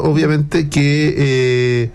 obviamente que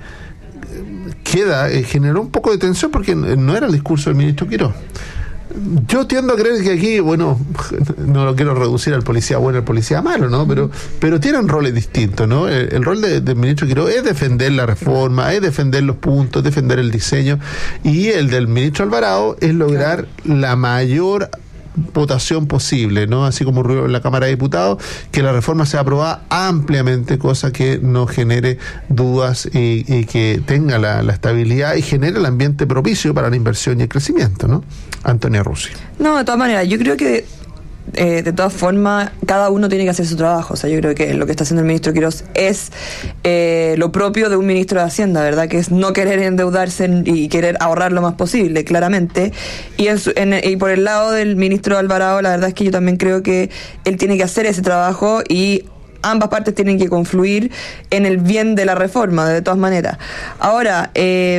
generó un poco de tensión porque no era el discurso del ministro Quirós. Yo tiendo a creer que aquí, bueno, no lo quiero reducir al policía bueno, al policía malo, ¿no? Pero tienen roles distintos, ¿no? El rol del ministro Quirós es defender la reforma, es defender los puntos, defender el diseño, y el del ministro Alvarado es lograr la mayor votación posible, ¿no? Así como ocurrió en la Cámara de Diputados, que la reforma sea aprobada ampliamente, cosa que no genere dudas y que tenga la estabilidad y genere el ambiente propicio para la inversión y el crecimiento, ¿no? Antonia Russi. No, de todas maneras, yo creo que de todas formas, cada uno tiene que hacer su trabajo. O sea, yo creo que lo que está haciendo el ministro Quirós es lo propio de un ministro de Hacienda, ¿verdad? Que es no querer endeudarse y querer ahorrar lo más posible, claramente. Y por el lado del ministro Alvarado, la verdad es que yo también creo que él tiene que hacer ese trabajo y ambas partes tienen que confluir en el bien de la reforma, de todas maneras. Ahora,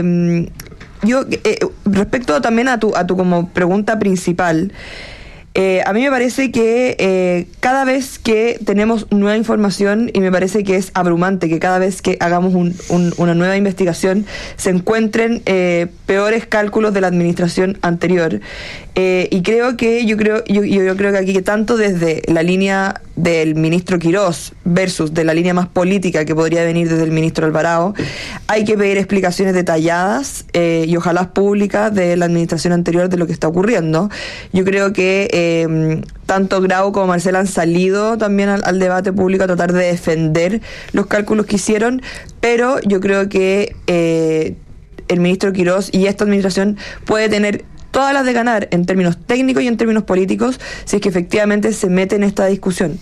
yo respecto también a tu como pregunta principal, a mí me parece que cada vez que tenemos nueva información, y me parece que es abrumante que cada vez que hagamos una nueva investigación se encuentren peores cálculos de la administración anterior, y creo que yo creo que aquí, que tanto desde la línea del ministro Quirós versus de la línea más política que podría venir desde el ministro Alvarado, hay que pedir explicaciones detalladas y ojalá públicas de la administración anterior de lo que está ocurriendo. Yo creo que tanto Grau como Marcela han salido también al debate público a tratar de defender los cálculos que hicieron, pero yo creo que el ministro Quirós y esta administración puede tener todas las de ganar en términos técnicos y en términos políticos si es que efectivamente se mete en esta discusión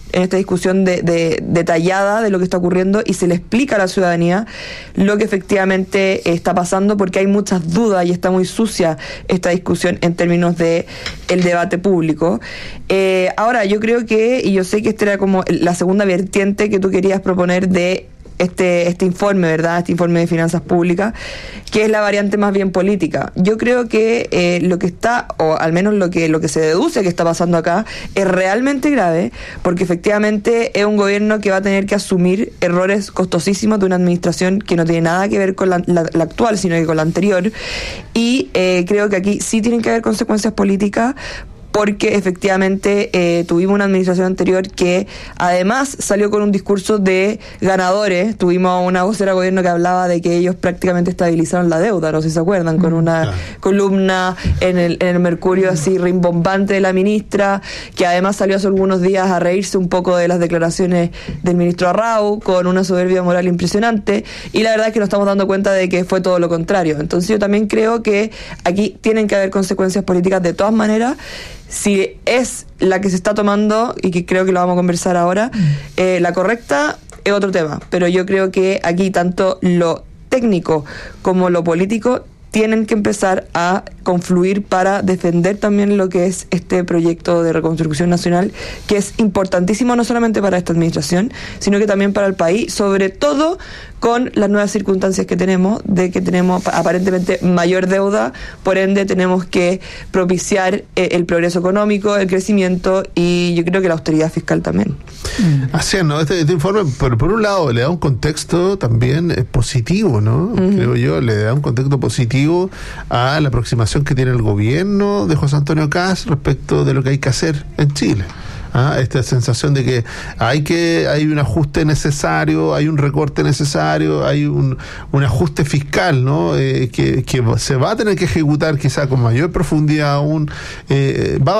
detallada de lo que está ocurriendo y se le explica a la ciudadanía lo que efectivamente está pasando, porque hay muchas dudas y está muy sucia esta discusión en términos de el debate público. Ahora, yo creo que, y yo sé que esta era como la segunda vertiente que tú querías proponer de este informe, ¿verdad? Este informe de finanzas públicas, que es la variante más bien política. Yo creo que lo que está, o al menos lo que se deduce que está pasando acá, es realmente grave, porque efectivamente es un gobierno que va a tener que asumir errores costosísimos de una administración que no tiene nada que ver con la actual, sino que con la anterior, y creo que aquí sí tienen que haber consecuencias políticas, porque efectivamente tuvimos una administración anterior que además salió con un discurso de ganadores. Tuvimos una vocera de gobierno que hablaba de que ellos prácticamente estabilizaron la deuda, no sé si se acuerdan, con una columna en el Mercurio así rimbombante de la ministra, que además salió hace algunos días a reírse un poco de las declaraciones del ministro Arrau, con una soberbia moral impresionante, y la verdad es que nos estamos dando cuenta de que fue todo lo contrario. Entonces yo también creo que aquí tienen que haber consecuencias políticas de todas maneras. Si es la que se está tomando, y que creo que lo vamos a conversar ahora, la correcta es otro tema, pero yo creo que aquí tanto lo técnico como lo político tienen que empezar a confluir para defender también lo que es este proyecto de reconstrucción nacional, que es importantísimo no solamente para esta administración, sino que también para el país, sobre todo con las nuevas circunstancias que tenemos, de que tenemos aparentemente mayor deuda, por ende tenemos que propiciar el progreso económico, el crecimiento, y yo creo que la austeridad fiscal también. Así es, ¿no? Este informe, por un lado, le da un contexto también positivo, ¿no? Creo yo, le da un contexto positivo a la aproximación que tiene el gobierno de José Antonio Kast respecto de lo que hay que hacer en Chile. Esta sensación de que hay un ajuste necesario, hay un recorte necesario, hay un ajuste fiscal, ¿no? Que se va a tener que ejecutar quizá con mayor profundidad aún, se va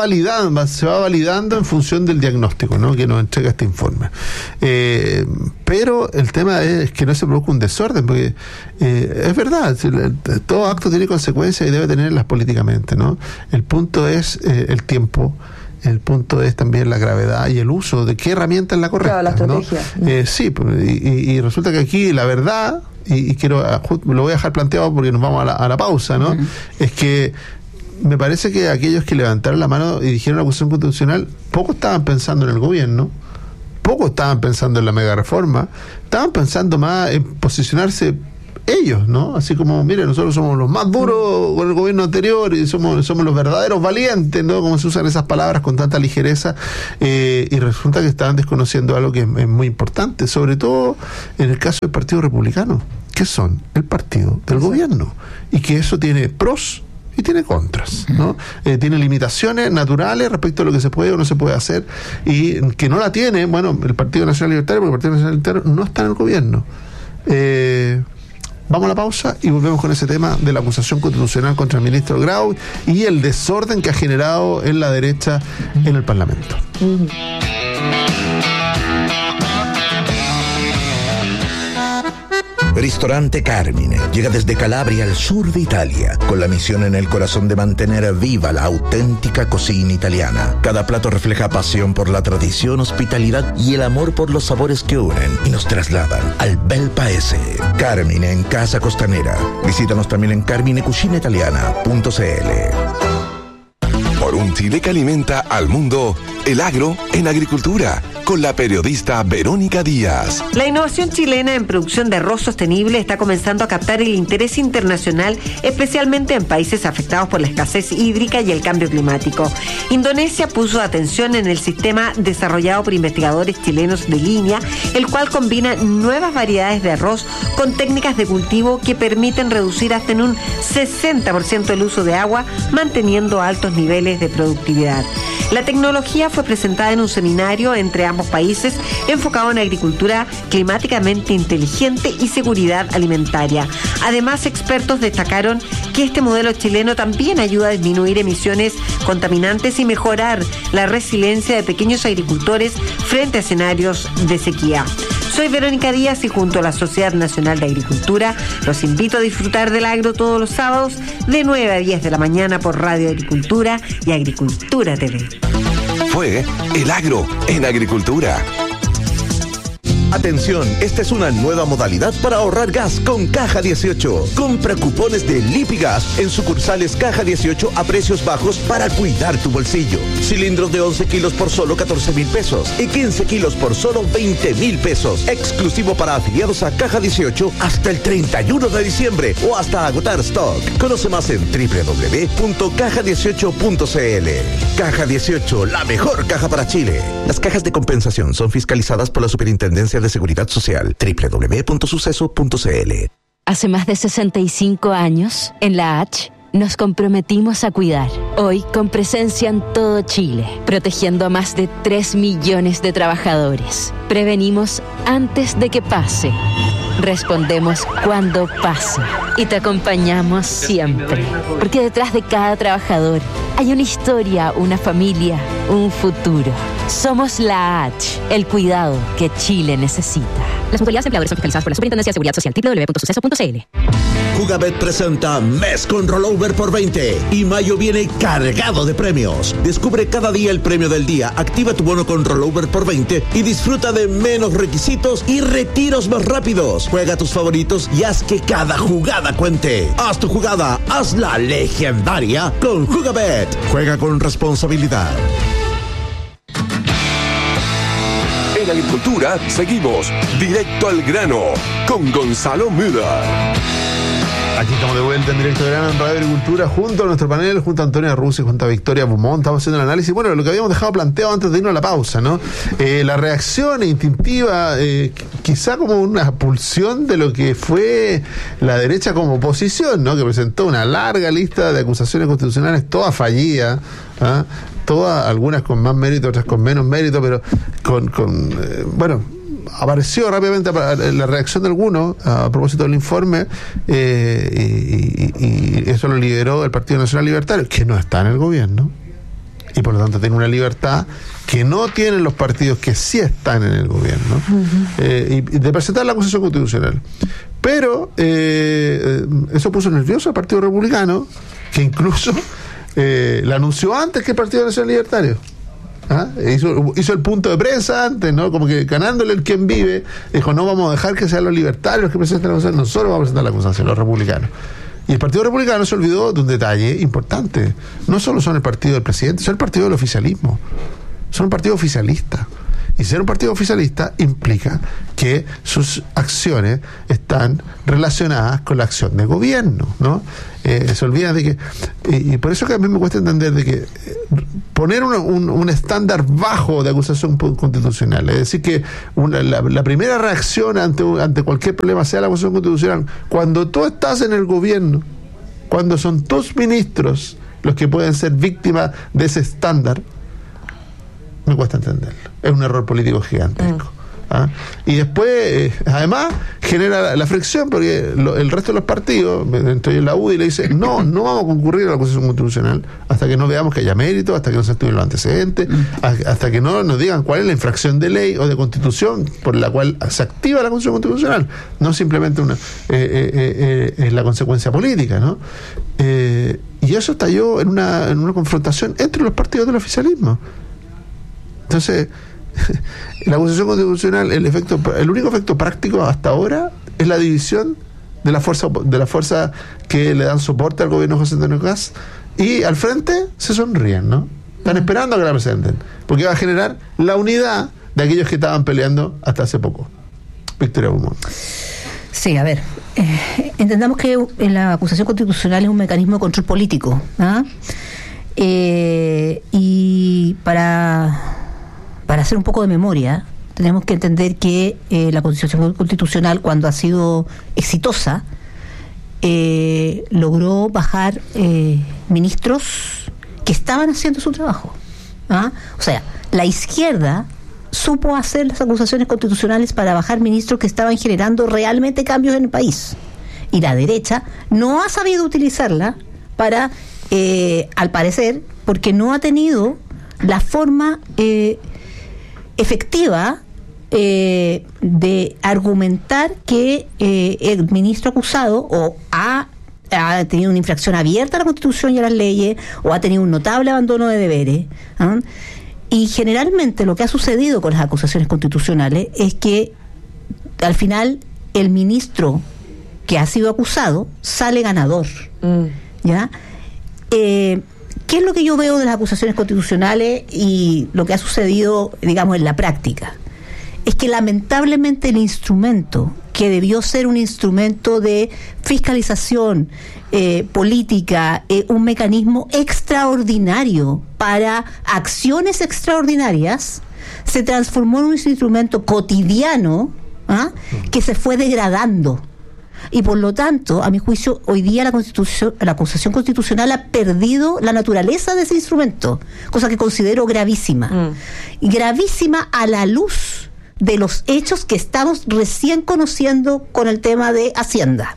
validando en función del diagnóstico, ¿no? Que nos entrega este informe. Pero el tema es que no se produzca un desorden, porque es verdad, todo acto tiene consecuencias y debe tenerlas políticamente, ¿no? El punto es el tiempo. El punto es también la gravedad y el uso de qué herramienta es la correcta. Claro, la estrategia. ¿No? Sí, y resulta que aquí la verdad, y quiero lo voy a dejar planteado porque nos vamos a la pausa, ¿no? Es que me parece que aquellos que levantaron la mano y dijeron la acusación constitucional, poco estaban pensando en el gobierno, poco estaban pensando en la mega reforma, estaban pensando más en posicionarse ellos, ¿no? Así como, mire, nosotros somos los más duros con el gobierno anterior y somos los verdaderos valientes, ¿no? Como se usan esas palabras con tanta ligereza, y resulta que están desconociendo algo que es muy importante, sobre todo en el caso del Partido Republicano, que son el partido del gobierno, y que eso tiene pros y tiene contras, ¿no? Tiene limitaciones naturales respecto a lo que se puede o no se puede hacer, y que no la tiene, bueno, el Partido Nacional Libertario, porque el Partido Nacional Libertario no está en el gobierno. Vamos a la pausa y volvemos con ese tema de la acusación constitucional contra el ministro Grau y el desorden que ha generado en la derecha en el Parlamento. Ristorante Carmine llega desde Calabria al sur de Italia, con la misión en el corazón de mantener viva la auténtica cocina italiana. Cada plato refleja pasión por la tradición, hospitalidad y el amor por los sabores que unen y nos trasladan al bel paese. Carmine en Casa Costanera. Visítanos también en carminecucinaitaliana.cl. Por un Chile que alimenta al mundo, el agro en agricultura, con la periodista Verónica Díaz. La innovación chilena en producción de arroz sostenible está comenzando a captar el interés internacional, especialmente en países afectados por la escasez hídrica y el cambio climático. Indonesia puso atención en el sistema desarrollado por investigadores chilenos de línea, el cual combina nuevas variedades de arroz con técnicas de cultivo que permiten reducir hasta en un 60% el uso de agua, manteniendo altos niveles de productividad. La tecnología fue presentada en un seminario entre ambos países enfocado en agricultura climáticamente inteligente y seguridad alimentaria. Además, expertos destacaron que este modelo chileno también ayuda a disminuir emisiones contaminantes y mejorar la resiliencia de pequeños agricultores frente a escenarios de sequía. Soy Verónica Díaz y junto a la Sociedad Nacional de Agricultura los invito a disfrutar del agro todos los sábados de 9 a 10 de la mañana por Radio Agricultura y Agricultura TV. Fue El Agro en Agricultura. Atención, esta es una nueva modalidad para ahorrar gas con Caja 18. Compra cupones de Lipigas en sucursales Caja 18 a precios bajos para cuidar tu bolsillo. Cilindros de 11 kilos por solo 14,000 pesos y 15 kilos por solo 20,000 pesos. Exclusivo para afiliados a Caja 18 hasta el 31 de diciembre o hasta agotar stock. Conoce más en www.caja18.cl. Caja 18, la mejor caja para Chile. Las cajas de compensación son fiscalizadas por la Superintendencia de Seguridad Social. www.suceso.cl. Hace más de 65 años, en la H, nos comprometimos a cuidar. Hoy, con presencia en todo Chile, protegiendo a más de 3 millones de trabajadores. Prevenimos antes de que pase. Respondemos cuando pase. Y te acompañamos siempre. Porque detrás de cada trabajador hay una historia, una familia, un futuro. Somos la H, el cuidado que Chile necesita. Las mutualidades empleadores son fiscalizadas por la Superintendencia de Seguridad Social. www.suceso.cl. Jugabet presenta Mes con Rollover por 20 y mayo viene cargado de premios. Descubre cada día el premio del día, activa tu bono con Rollover por 20 y disfruta de menos requisitos y retiros más rápidos. Juega a tus favoritos y haz que cada jugada cuente. Haz tu jugada, hazla legendaria con Jugabet. Juega con responsabilidad. En Agricultura seguimos directo al grano con Gonzalo Müller. Aquí estamos de vuelta en Directo al Grano en Radio Agricultura junto a nuestro panel, junto a Antonia Rusi, junto a Victoria Beaumont. Estamos haciendo el análisis, bueno, lo que habíamos dejado planteado antes de irnos a la pausa, ¿no? La reacción instintiva, quizá como una pulsión de lo que fue la derecha como oposición, ¿no? Que presentó una larga lista de acusaciones constitucionales, todas fallidas, ¿ah? Todas, algunas con más mérito, otras con menos mérito, pero bueno, apareció rápidamente la reacción de algunos a propósito del informe, y eso lo lideró el Partido Nacional Libertario, que no está en el gobierno y por lo tanto tiene una libertad que no tienen los partidos que sí están en el gobierno, y de presentar la acusación constitucional. Pero eso puso nervioso al Partido Republicano, que incluso la anunció antes que el Partido Nacional Libertario. Hizo el punto de prensa antes, ¿no? Como que ganándole el quien vive, dijo: no vamos a dejar que sean los libertarios los que presenten la acusación, nosotros vamos a presentar la acusación, los republicanos. Y el Partido Republicano se olvidó de un detalle importante: no solo son el partido del presidente, son el partido del oficialismo, son un partido oficialista. Y ser un partido oficialista implica que sus acciones están relacionadas con la acción de gobierno, ¿no? Se olvida de que... Y por eso que a mí me cuesta entender de que poner un estándar bajo de acusación constitucional, es decir, que la primera reacción ante cualquier problema sea la acusación constitucional, cuando tú estás en el gobierno, cuando son tus ministros los que pueden ser víctimas de ese estándar, me cuesta entenderlo. Es un error político gigantesco. Y después, además, genera la fricción, porque el resto de los partidos, entre ellos la UDI, le dice no vamos a concurrir a la acusación constitucional hasta que no veamos que haya mérito, hasta que no se activen los antecedentes, hasta que no nos digan cuál es la infracción de ley o de constitución por la cual se activa la acusación constitucional, no simplemente la consecuencia política, ¿no? Y eso estalló en una confrontación entre los partidos del oficialismo. Entonces, la acusación constitucional, el único efecto práctico hasta ahora es la división de la fuerza que le dan soporte al gobierno de José Antonio Kast, y al frente se sonríen, ¿no? Están esperando a que la presenten, porque va a generar la unidad de aquellos que estaban peleando hasta hace poco. Victoria Beaumont. Sí, a ver, entendamos que la acusación constitucional es un mecanismo de control político, ¿ah? Y para hacer un poco de memoria, tenemos que entender que la Constitución Constitucional, cuando ha sido exitosa, logró bajar ministros que estaban haciendo su trabajo. ¿Ah? O sea, la izquierda supo hacer las acusaciones constitucionales para bajar ministros que estaban generando realmente cambios en el país. Y la derecha no ha sabido utilizarla para, al parecer, porque no ha tenido la forma efectiva de argumentar que el ministro acusado o ha tenido una infracción abierta a la Constitución y a las leyes, o ha tenido un notable abandono de deberes. Y generalmente lo que ha sucedido con las acusaciones constitucionales es que al final el ministro que ha sido acusado sale ganador. ¿Ya? ¿Qué es lo que yo veo de las acusaciones constitucionales y lo que ha sucedido, digamos, en la práctica? Es que lamentablemente el instrumento, que debió ser un instrumento de fiscalización política, un mecanismo extraordinario para acciones extraordinarias, se transformó en un instrumento cotidiano que se fue degradando. Y por lo tanto, a mi juicio, hoy día la acusación constitucional ha perdido la naturaleza de ese instrumento, cosa que considero gravísima. Y gravísima a la luz de los hechos que estamos recién conociendo con el tema de Hacienda.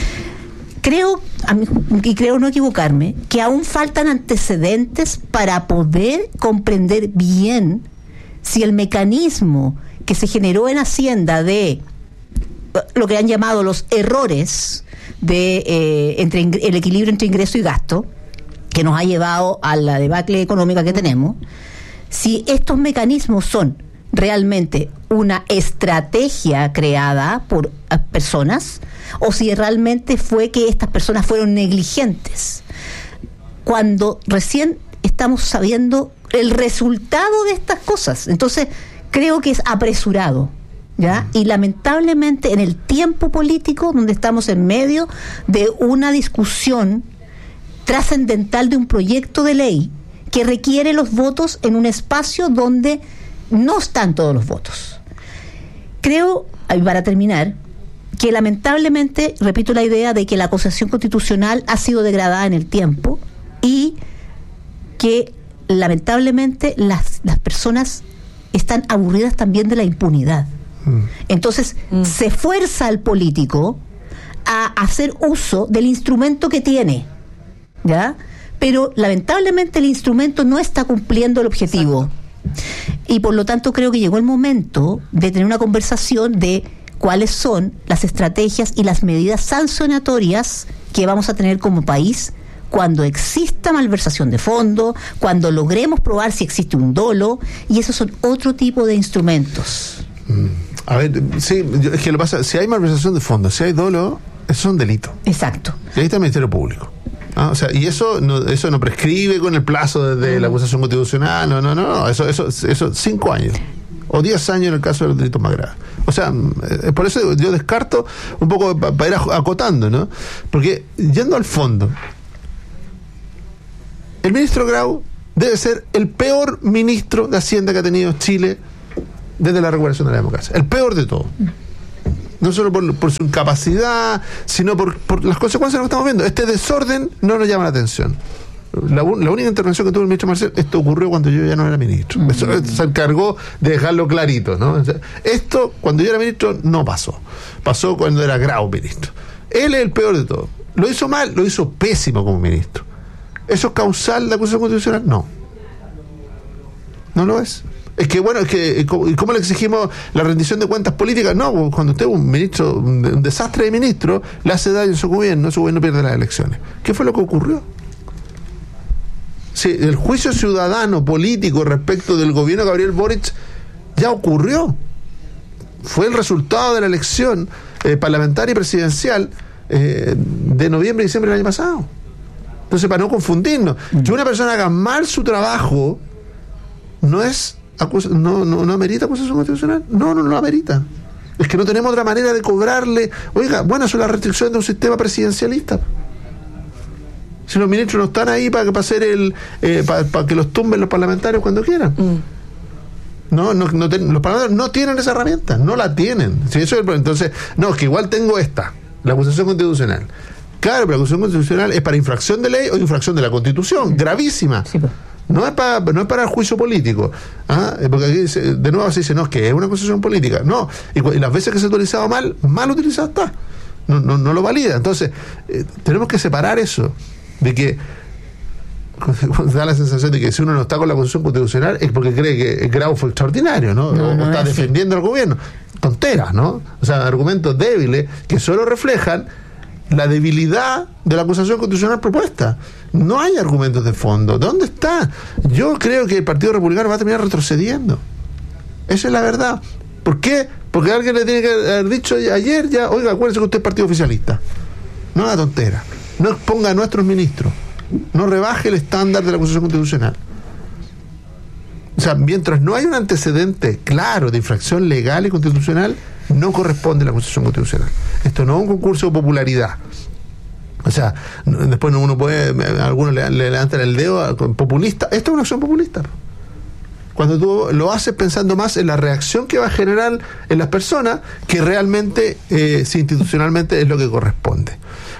Creo, y creo no equivocarme, que aún faltan antecedentes para poder comprender bien si el mecanismo que se generó en Hacienda de lo que han llamado los errores de entre el equilibrio entre ingreso y gasto, que nos ha llevado a la debacle económica que tenemos, si estos mecanismos son realmente una estrategia creada por personas, o si realmente fue que estas personas fueron negligentes, cuando recién estamos sabiendo el resultado de estas cosas. Entonces creo que es apresurado, ¿ya? Y lamentablemente en el tiempo político donde estamos en medio de una discusión trascendental de un proyecto de ley que requiere los votos en un espacio donde no están todos los votos. Creo, para terminar, que lamentablemente, repito la idea de que la acusación constitucional ha sido degradada en el tiempo y que lamentablemente las personas están aburridas también de la impunidad. Entonces se fuerza al político a hacer uso del instrumento que tiene, ¿ya? Pero lamentablemente el instrumento no está cumpliendo el objetivo. Exacto. Y por lo tanto creo que llegó el momento de tener una conversación de cuáles son las estrategias y las medidas sancionatorias que vamos a tener como país cuando exista malversación de fondos, cuando logremos probar si existe un dolo, y esos son otro tipo de instrumentos. A ver, sí, es que lo pasa, si hay malversación de fondos, si hay dolo, eso es un delito. Exacto. Y ahí está el Ministerio Público. O sea, y eso no prescribe con el plazo de la acusación constitucional, no, eso 5 años. o 10 años en el caso de los delitos más graves. O sea, por eso yo descarto un poco para ir acotando, ¿no? Porque yendo al fondo, el ministro Grau debe ser el peor ministro de Hacienda que ha tenido Chile desde la recuperación de la democracia. El peor de todo. No solo por su incapacidad, sino por las consecuencias de lo que estamos viendo. Este desorden no nos llama la atención. La única intervención que tuvo el ministro Marcel, esto ocurrió cuando yo ya no era ministro. Eso se encargó de dejarlo clarito, ¿no? O sea, esto, cuando yo era ministro, no pasó. Pasó cuando era Grau ministro. Él es el peor de todo. Lo hizo mal, lo hizo pésimo como ministro. ¿Eso es causal de acusación constitucional? No. No lo es. Es que, bueno, ¿cómo le exigimos la rendición de cuentas políticas? No, cuando usted es un ministro, un desastre de ministro, le hace daño a su gobierno pierde las elecciones. ¿Qué fue lo que ocurrió? Sí, el juicio ciudadano político respecto del gobierno de Gabriel Boric ya ocurrió. Fue el resultado de la elección parlamentaria y presidencial de noviembre y diciembre del año pasado. Entonces, para no confundirnos, que una persona haga mal su trabajo no amerita acusación constitucional. No amerita. Es que no tenemos otra manera de cobrarle. Oiga, bueno, eso es la restricción de un sistema presidencialista. Si los ministros no están ahí para hacer para que los tumben los parlamentarios cuando quieran. Los parlamentarios no tienen esa herramienta, no la tienen. Si eso es el problema. Entonces, no, es que igual tengo la acusación constitucional. Claro, pero la acusación constitucional es para infracción de ley o infracción de la Constitución, gravísima. Sí, pues. No es para el juicio político. Porque aquí de nuevo se dice, no, es que es una acusación política. No, y las veces que se ha utilizado mal utilizado está. No lo valida. Entonces, tenemos que separar eso. De que da la sensación de que si uno no está con la acusación constitucional es porque cree que el Grau fue extraordinario, ¿no? O está defendiendo al gobierno. Tonteras, ¿no? O sea, argumentos débiles que solo reflejan la debilidad de la acusación constitucional propuesta. No hay argumentos de fondo. ¿Dónde está? Yo creo que el Partido Republicano va a terminar retrocediendo. Esa es la verdad. ¿Por qué? Porque alguien le tiene que haber dicho ayer ya, oiga, acuérdense que usted es partido oficialista. No haga tontera. No exponga a nuestros ministros. No rebaje el estándar de la acusación constitucional. O sea, mientras no hay un antecedente claro de infracción legal y constitucional, no corresponde la acusación constitucional. Esto no es un concurso de popularidad. O sea, después uno puede, algunos le levantan el dedo populista. Esto es una acción populista. Cuando tú lo haces pensando más en la reacción que va a generar en las personas que realmente, si institucionalmente es lo que corresponde.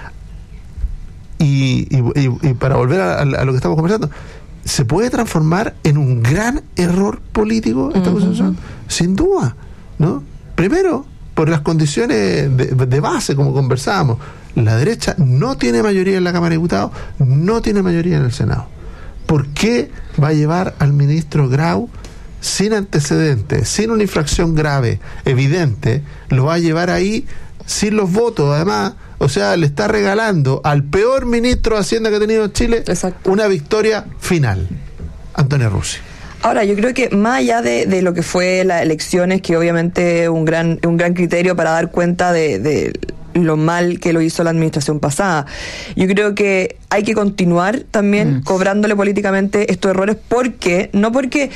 Y para volver a lo que estamos conversando, ¿se puede transformar en un gran error político esta acusación? Sin duda, ¿no? Primero, por las condiciones de base, como conversábamos. La derecha no tiene mayoría en la Cámara de Diputados, no tiene mayoría en el Senado. ¿Por qué va a llevar al ministro Grau sin antecedentes, sin una infracción grave, evidente, lo va a llevar ahí sin los votos, además? O sea, le está regalando al peor ministro de Hacienda que ha tenido Chile una victoria final. Antonio Russi. Ahora, yo creo que más allá de lo que fue las elecciones, que obviamente es un gran criterio para dar cuenta de lo mal que lo hizo la administración pasada, yo creo que hay que continuar también cobrándole políticamente estos errores, no porque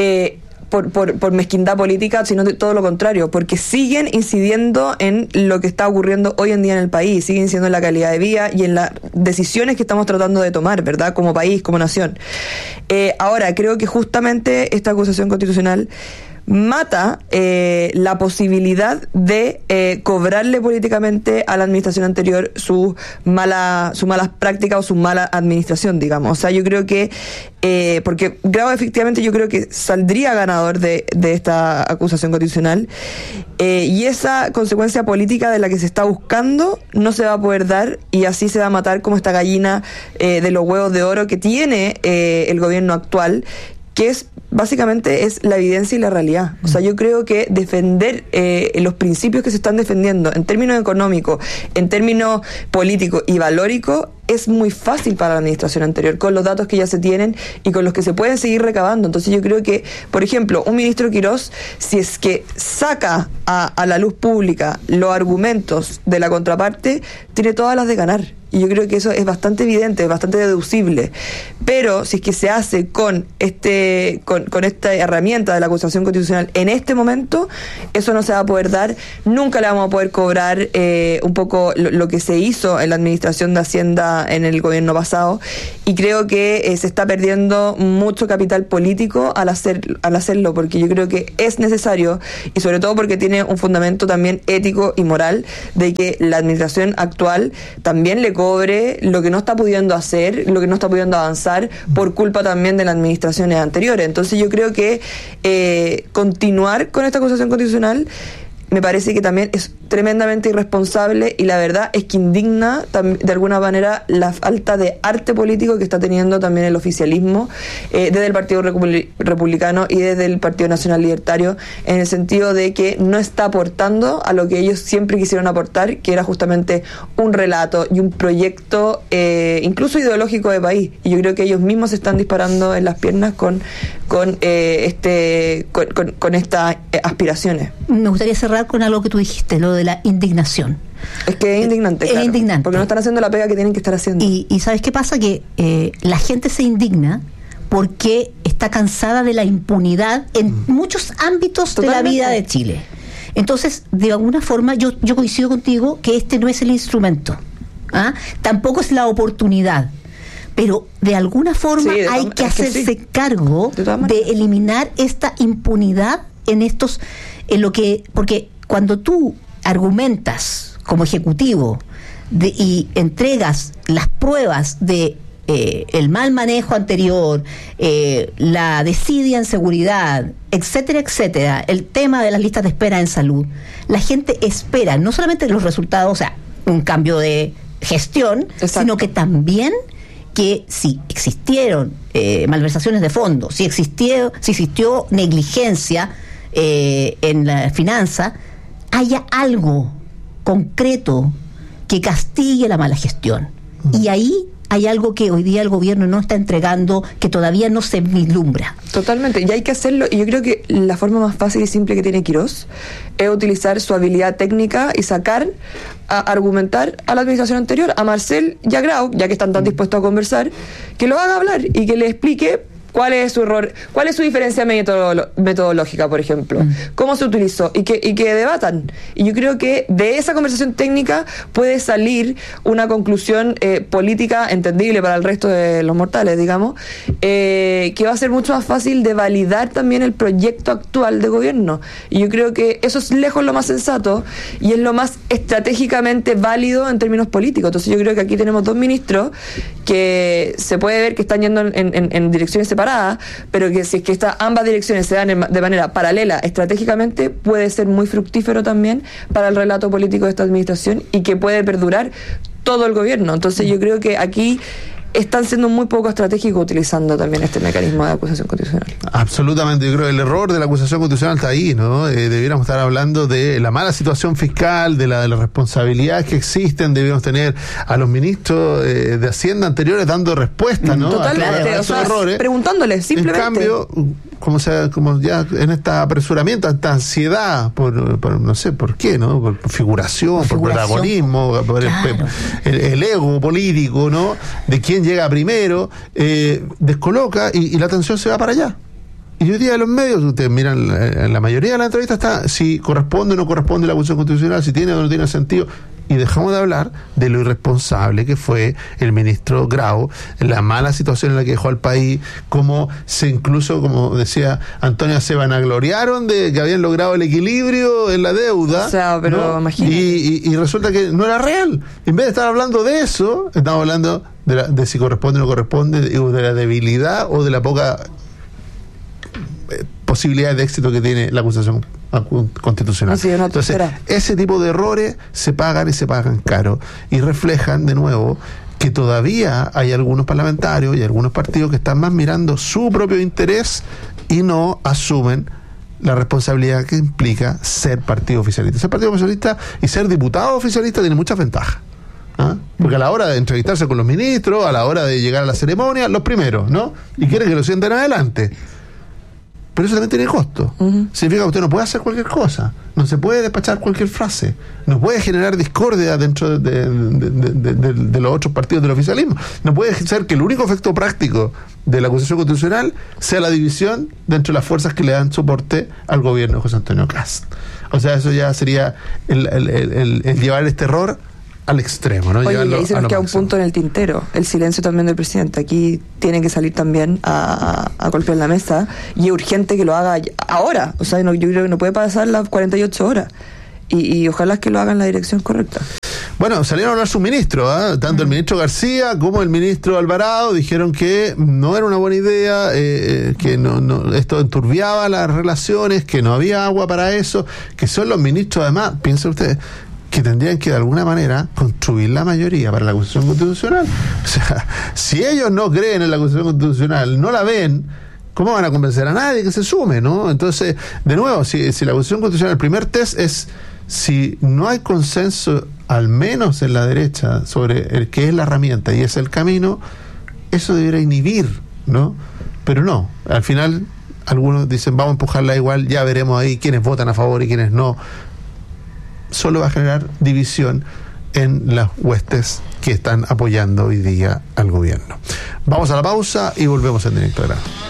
por mezquindad política, sino de todo lo contrario, porque siguen incidiendo en lo que está ocurriendo hoy en día en el país, siguen incidiendo en la calidad de vida y en las decisiones que estamos tratando de tomar, ¿verdad? Como país, como nación. Ahora, creo que justamente esta acusación constitucional mata la posibilidad de cobrarle políticamente a la administración anterior sus malas prácticas o su mala administración, digamos. O sea, yo creo que porque Grau efectivamente yo creo que saldría ganador de esta acusación constitucional, y esa consecuencia política de la que se está buscando no se va a poder dar, y así se va a matar como esta gallina de los huevos de oro que tiene el gobierno actual, que básicamente es la evidencia y la realidad. O sea, yo creo que defender los principios que se están defendiendo en términos económicos, en términos políticos y valóricos, es muy fácil para la administración anterior, con los datos que ya se tienen y con los que se pueden seguir recabando. Entonces yo creo que, por ejemplo, un ministro Quirós, si es que saca a la luz pública los argumentos de la contraparte, tiene todas las de ganar. Y yo creo que eso es bastante evidente, bastante deducible. Pero si es que se hace con esta herramienta de la acusación constitucional en este momento, eso no se va a poder dar. Nunca le vamos a poder cobrar un poco lo que se hizo en la administración de Hacienda en el gobierno pasado. Y creo que se está perdiendo mucho capital político al hacerlo, porque yo creo que es necesario, y sobre todo porque tiene un fundamento también ético y moral, de que la administración actual también le cobre lo que no está pudiendo hacer, lo que no está pudiendo avanzar por culpa también de las administraciones anteriores. Entonces yo creo que continuar con esta acusación constitucional me parece que también es tremendamente irresponsable, y la verdad es que indigna de alguna manera la falta de arte político que está teniendo también el oficialismo desde el Partido Republicano y desde el Partido Nacional Libertario, en el sentido de que no está aportando a lo que ellos siempre quisieron aportar, que era justamente un relato y un proyecto incluso ideológico de país. Y yo creo que ellos mismos se están disparando en las piernas con estas aspiraciones. Me gustaría cerrar con algo que tú dijiste, lo de la indignación. Es que es indignante, es claro, indignante. porque no están haciendo la pega que tienen que estar haciendo. Y ¿sabes qué pasa? Que la gente se indigna porque está cansada de la impunidad en muchos ámbitos de la vida de Chile. Entonces, de alguna forma, yo coincido contigo que este no es el instrumento. Tampoco es la oportunidad. Pero de alguna forma hay que hacerse cargo de eliminar esta impunidad porque cuando tú argumentas como ejecutivo y entregas las pruebas de el mal manejo anterior, la desidia en seguridad, etcétera, etcétera, el tema de las listas de espera en salud, la gente espera no solamente los resultados, o sea, un cambio de gestión, sino que también que si existieron malversaciones de fondos, si existió negligencia en la finanza, haya algo concreto que castigue la mala gestión. Y ahí hay algo que hoy día el gobierno no está entregando, que todavía no se vislumbra. Totalmente, y hay que hacerlo, y yo creo que la forma más fácil y simple que tiene Quirós es utilizar su habilidad técnica y a argumentar a la administración anterior, a Marcel y a Grau, ya que están tan dispuestos a conversar, que lo haga hablar y que le explique cuál es su error, cuál es su diferencia metodológica, por ejemplo, cómo se utilizó, y que debatan. Y yo creo que de esa conversación técnica puede salir una conclusión política entendible para el resto de los mortales, digamos, que va a ser mucho más fácil de validar también el proyecto actual de gobierno. Y yo creo que eso es lejos lo más sensato y es lo más estratégicamente válido en términos políticos. Entonces yo creo que aquí tenemos dos ministros que se puede ver que están yendo en direcciones separadas, pero que si es que ambas direcciones se dan de manera paralela estratégicamente, puede ser muy fructífero también para el relato político de esta administración y que puede perdurar todo el gobierno. Entonces yo creo que aquí están siendo muy poco estratégicos utilizando también este mecanismo de acusación constitucional. Absolutamente, yo creo que el error de la acusación constitucional está ahí, ¿no? Debiéramos estar hablando de la mala situación fiscal, de las responsabilidades que existen. Debiéramos tener a los ministros de Hacienda anteriores dando respuesta, ¿no? Totalmente, a esos errores, preguntándoles simplemente. En cambio, como ya en este apresuramiento, esta ansiedad por no sé por qué, ¿no? Por figuración, por protagonismo, por el ego político, ¿no? De quién llega primero, descoloca y la atención se va para allá. Y hoy día en los medios, ustedes miran, en la mayoría de las entrevistas está si corresponde o no corresponde la acusación constitucional, si tiene o no tiene sentido. Y dejamos de hablar de lo irresponsable que fue el ministro Grau, la mala situación en la que dejó al país, como como decía Antonio, se vanagloriaron de que habían logrado el equilibrio en la deuda. O sea, pero ¿no? imagínate. Y resulta que no era real. En vez de estar hablando de eso, estamos hablando de si corresponde o no corresponde, de la debilidad o de la poca posibilidad de éxito que tiene la acusación constitucional. Sí, entonces, ese tipo de errores se pagan y se pagan caro y reflejan de nuevo que todavía hay algunos parlamentarios y algunos partidos que están más mirando su propio interés y no asumen la responsabilidad que implica ser partido oficialista. Ser partido oficialista y ser diputado oficialista tiene muchas ventajas. Porque a la hora de entrevistarse con los ministros, a la hora de llegar a la ceremonia, los primeros, ¿no? Y quieren que lo sienten adelante. pero eso también tiene costo. Significa que usted no puede hacer cualquier cosa, no se puede despachar cualquier frase, no puede generar discordia dentro de los otros partidos del oficialismo, no puede ser que el único efecto práctico de la acusación constitucional sea la división dentro de las fuerzas que le dan soporte al gobierno de José Antonio Kast. O sea, eso ya sería el llevar este error al extremo, ¿no? Oye, y ahí se nos queda un máximo. punto en el tintero, el silencio también del presidente. Aquí tiene que salir también a golpear la mesa, y es urgente que lo haga ahora. O sea, yo creo que no puede pasar las 48 horas, y ojalá que lo haga en la dirección correcta. Bueno, salieron a hablar sus ministros, tanto el ministro García como el ministro Alvarado dijeron que no era una buena idea, que no esto enturbiaba las relaciones, que no había agua para eso, que son los ministros, además, piensen ustedes, que tendrían que de alguna manera construir la mayoría para la acusación constitucional. O sea, si ellos no creen en la acusación constitucional, no la ven, ¿cómo van a convencer a nadie que se sume, no? Entonces, de nuevo, si la acusación constitucional, el primer test es si no hay consenso, al menos en la derecha, sobre el que es la herramienta y es el camino, eso debería inhibir, ¿no? Pero no, al final algunos dicen vamos a empujarla igual, ya veremos ahí quiénes votan a favor y quiénes no. Solo va a generar división en las huestes que están apoyando hoy día al gobierno. Vamos a la pausa y volvemos en directo.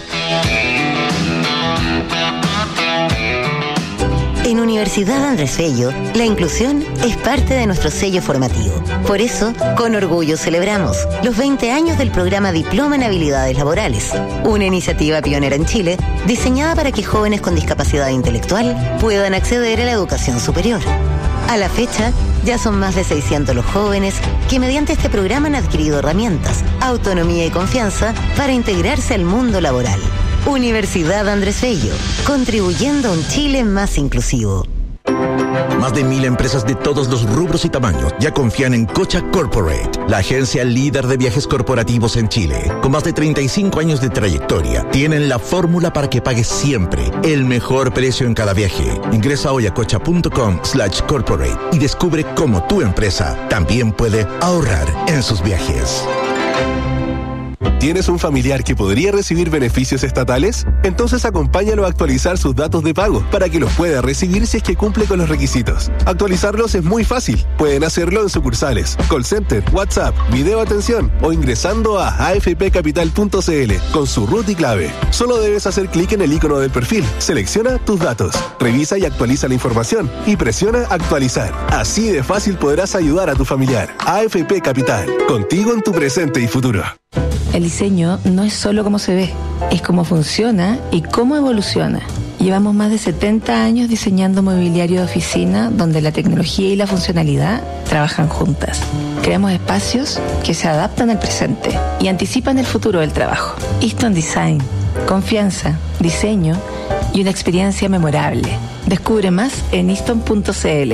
En Universidad Andrés Bello, la inclusión es parte de nuestro sello formativo. Por eso, con orgullo celebramos los 20 años del programa Diploma en Habilidades Laborales, una iniciativa pionera en Chile diseñada para que jóvenes con discapacidad intelectual puedan acceder a la educación superior. A la fecha, ya son más de 600 los jóvenes que mediante este programa han adquirido herramientas, autonomía y confianza para integrarse al mundo laboral. Universidad Andrés Bello, contribuyendo a un Chile más inclusivo. Más de 1000 empresas de todos los rubros y tamaños ya confían en Cocha Corporate, la agencia líder de viajes corporativos en Chile. Con más de 35 años de trayectoria, tienen la fórmula para que pagues siempre el mejor precio en cada viaje. Ingresa hoy a cocha.com/corporate y descubre cómo tu empresa también puede ahorrar en sus viajes. ¿Tienes un familiar que podría recibir beneficios estatales? Entonces acompáñalo a actualizar sus datos de pago para que los pueda recibir si es que cumple con los requisitos. Actualizarlos es muy fácil. Pueden hacerlo en sucursales, call center, WhatsApp, video atención o ingresando a afpcapital.cl con su RUT y clave. Solo debes hacer clic en el icono del perfil, selecciona tus datos, revisa y actualiza la información y presiona actualizar. Así de fácil podrás ayudar a tu familiar. AFP Capital, contigo en tu presente y futuro. El diseño no es solo cómo se ve, es cómo funciona y cómo evoluciona. Llevamos más de 70 años diseñando mobiliario de oficina donde la tecnología y la funcionalidad trabajan juntas. Creamos espacios que se adaptan al presente y anticipan el futuro del trabajo. Easton Design, confianza, diseño y una experiencia memorable. Descubre más en easton.cl.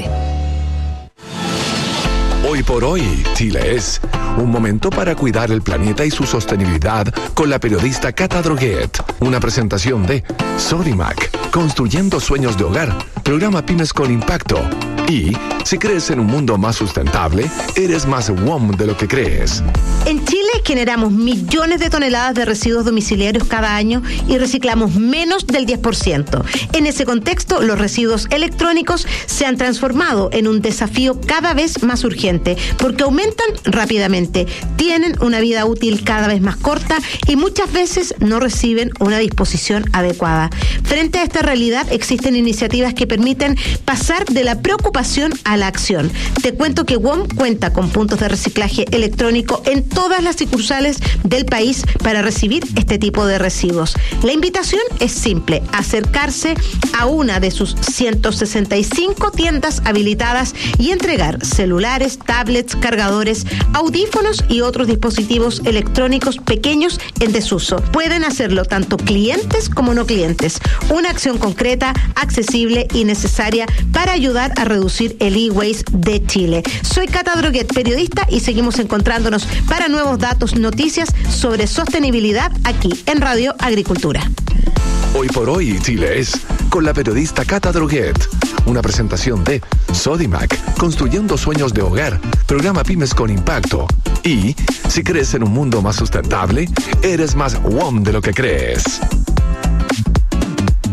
Hoy por hoy, Chile es un momento para cuidar el planeta y su sostenibilidad con la periodista Cata Droguet. Una presentación de Sodimac, construyendo sueños de hogar, programa Pymes con Impacto. Y si crees en un mundo más sustentable, eres más WOM de lo que crees. En Chile generamos millones de toneladas de residuos domiciliarios cada año y reciclamos menos del 10%. En ese contexto, los residuos electrónicos se han transformado en un desafío cada vez más urgente porque aumentan rápidamente, tienen una vida útil cada vez más corta y muchas veces no reciben una disposición adecuada. Frente a esta realidad, existen iniciativas que permiten pasar de la preocupación a la acción. Te cuento que WOM cuenta con puntos de reciclaje electrónico en todas las sucursales del país para recibir este tipo de residuos. La invitación es simple: acercarse a una de sus 165 tiendas habilitadas y entregar celulares, tablets, cargadores, audífonos y otros dispositivos electrónicos pequeños en desuso. Pueden hacerlo tanto clientes como no clientes. Una acción concreta, accesible y necesaria para ayudar a reducir el e-waste de Chile. Soy Cata Droguet, periodista, y seguimos encontrándonos para nuevos datos, noticias sobre sostenibilidad aquí en Radio Agricultura. Hoy por hoy, Chile es con la periodista Cata Droguet. Una presentación de Sodimac, construyendo sueños de hogar, programa Pymes con Impacto. Y si crees en un mundo más sustentable, eres más WOM de lo que crees.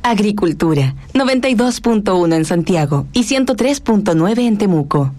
Agricultura, 92.1 en Santiago y 103.9 en Temuco.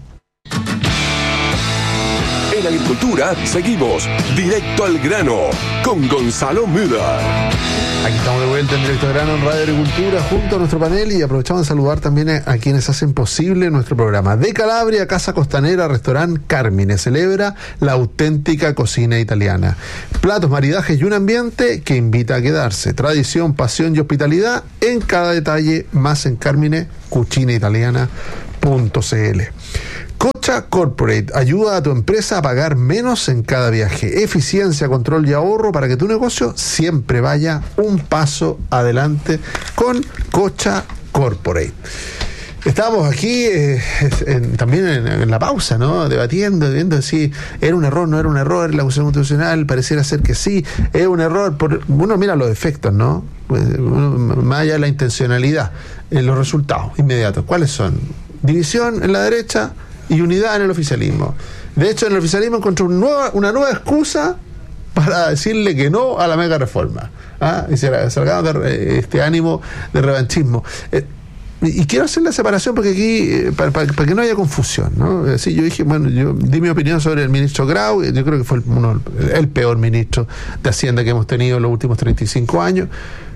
En Agricultura seguimos directo al grano con Gonzalo Müller. Aquí estamos de vuelta en Directo al Grano en Radio Agricultura junto a nuestro panel y aprovechamos de saludar también a quienes hacen posible nuestro programa. De Calabria, Casa Costanera, Restaurante Carmine celebra la auténtica cocina italiana. Platos, maridajes y un ambiente que invita a quedarse. Tradición, pasión y hospitalidad en cada detalle, más en Carmine, cucinaitaliana.cl. Cocha Corporate ayuda a tu empresa a pagar menos en cada viaje. Eficiencia, control y ahorro para que tu negocio siempre vaya un paso adelante con Cocha Corporate. Estábamos aquí también en la pausa, ¿no? Debatiendo, viendo si era un error, no era un error, la acusación constitucional pareciera ser que sí, es un error. Uno mira los efectos, ¿no? Más allá de la intencionalidad, los resultados inmediatos. ¿Cuáles son? División en la derecha y unidad en el oficialismo. De hecho, en el oficialismo encontró una nueva excusa para decirle que no a la mega reforma. Y se salgamos de este ánimo de revanchismo. Y quiero hacer la separación porque aquí, para que no haya confusión, ¿no? Sí, yo dije, bueno, yo di mi opinión sobre el ministro Grau, yo creo que fue el peor ministro de Hacienda que hemos tenido en los últimos 35 años.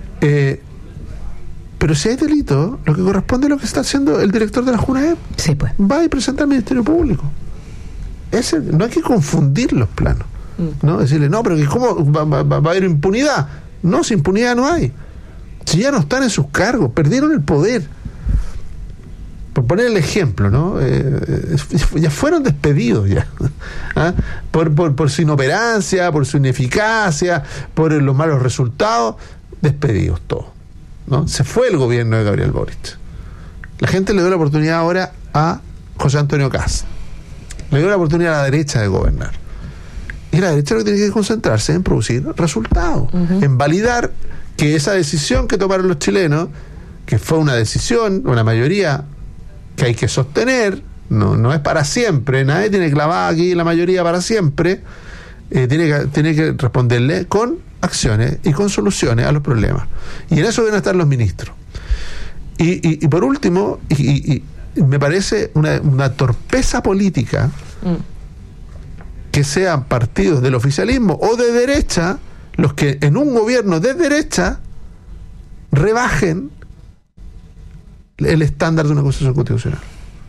Pero si hay delito, lo que corresponde es lo que está haciendo el director de la Junaep. Sí, pues. Va y presenta al Ministerio Público. No hay que confundir los planos. ¿No? Decirle, no, pero ¿cómo va a haber impunidad? No, si impunidad no hay. Si ya no están en sus cargos, perdieron el poder. Por poner el ejemplo, ¿no? Ya fueron despedidos ya. Por su inoperancia, por su ineficacia, por los malos resultados, despedidos todos, ¿no? Se fue el gobierno de Gabriel Boric. La gente le dio la oportunidad ahora a José Antonio Kast. Le dio la oportunidad a la derecha de gobernar. Y la derecha lo que tiene que concentrarse en producir resultados, en validar que esa decisión que tomaron los chilenos, que fue una decisión, una mayoría que hay que sostener, no es para siempre, nadie tiene clavada aquí la mayoría para siempre, tiene que responderle con acciones y con soluciones a los problemas. Y en eso deben estar los ministros. Y por último, y me parece una torpeza política que sean partidos del oficialismo o de derecha los que en un gobierno de derecha rebajen el estándar de una acusación constitucional,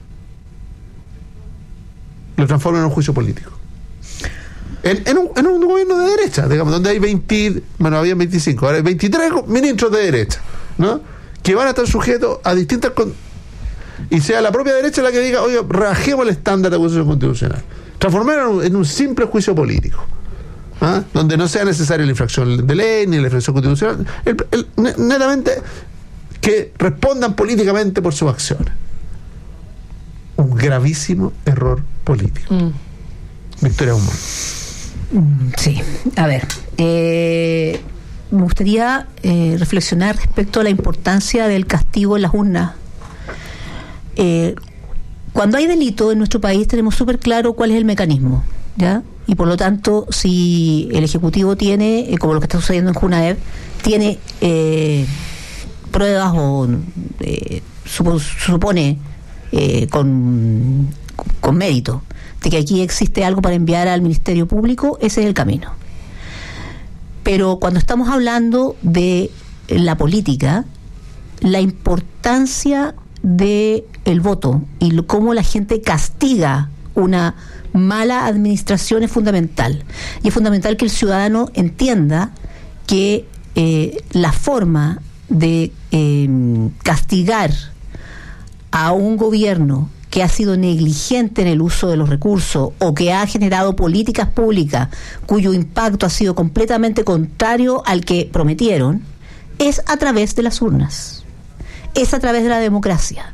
lo transforman en un juicio político. En un gobierno de derecha, digamos, donde hay había 25, ahora hay 23 ministros de derecha, ¿no? Que van a estar sujetos a distintas y sea la propia derecha la que diga, oye, rebajemos el estándar de acusación constitucional, transformarlo en un simple juicio político, donde no sea necesaria la infracción de ley ni la infracción constitucional, netamente que respondan políticamente por sus acciones. Un gravísimo error político. Victoria Humón. Sí, a ver, me gustaría reflexionar respecto a la importancia del castigo en las urnas. Cuando hay delito en nuestro país tenemos súper claro cuál es el mecanismo, ¿ya? Y por lo tanto, si el Ejecutivo tiene, como lo que está sucediendo en Junaep, tiene pruebas o supone con mérito de que aquí existe algo para enviar al Ministerio Público, ese es el camino. Pero cuando estamos hablando de la política, la importancia de el voto y cómo la gente castiga una mala administración es fundamental. Y es fundamental que el ciudadano entienda que la forma de castigar a un gobierno que ha sido negligente en el uso de los recursos o que ha generado políticas públicas cuyo impacto ha sido completamente contrario al que prometieron, es a través de las urnas, es a través de la democracia,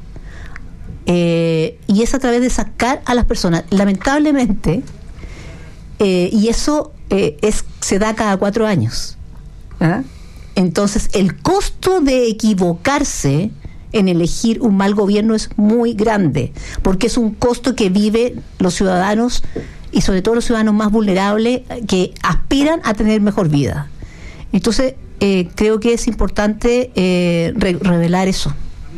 y es a través de sacar a las personas. Lamentablemente, y eso se da cada 4 años. Entonces, el costo de equivocarse en elegir un mal gobierno es muy grande, porque es un costo que viven los ciudadanos y sobre todo los ciudadanos más vulnerables que aspiran a tener mejor vida. Entonces, creo que es importante revelar eso.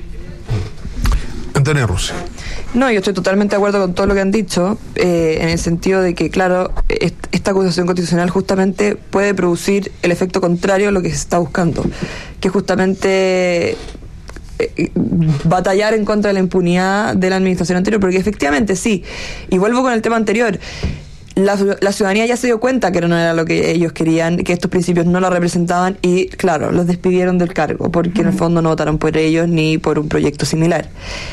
Antonio Rossi. No, yo estoy totalmente de acuerdo con todo lo que han dicho, en el sentido de que, claro, esta acusación constitucional justamente puede producir el efecto contrario a lo que se está buscando, que justamente batallar en contra de la impunidad de la administración anterior, porque efectivamente sí, y vuelvo con el tema anterior, la ciudadanía ya se dio cuenta que no era lo que ellos querían, que estos principios no la representaban y, claro, los despidieron del cargo, porque en el fondo no votaron por ellos ni por un proyecto similar.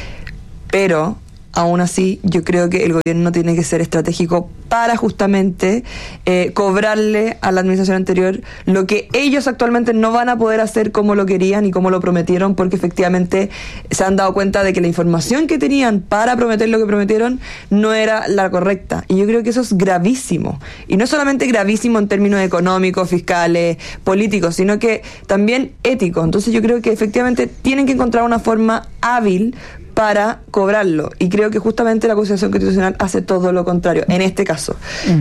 Pero aún así, yo creo que el gobierno tiene que ser estratégico para justamente cobrarle a la administración anterior lo que ellos actualmente no van a poder hacer como lo querían y como lo prometieron, porque efectivamente se han dado cuenta de que la información que tenían para prometer lo que prometieron no era la correcta. Y yo creo que eso es gravísimo. Y no solamente gravísimo en términos económicos, fiscales, políticos, sino que también éticos. Entonces yo creo que efectivamente tienen que encontrar una forma hábil para cobrarlo, y creo que justamente la acusación constitucional hace todo lo contrario en este caso.